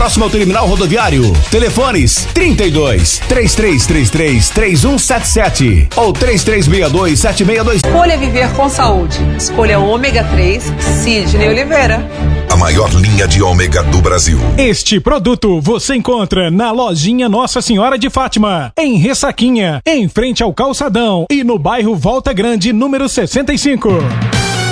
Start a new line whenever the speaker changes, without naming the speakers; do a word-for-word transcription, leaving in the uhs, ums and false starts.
próximo ao terminal rodoviário. Telefones trinta e dois, três três três três, três um sete sete ou três três seis dois, sete seis dois.
Escolha viver com saúde. Escolha ômega três, Sidney Oliveira.
A maior linha de ômega do Brasil.
Este produto você encontra na lojinha Nossa Senhora de Fátima, em Ressaquinha, em frente ao Calçadão e no bairro Volta Grande, número sessenta e cinco.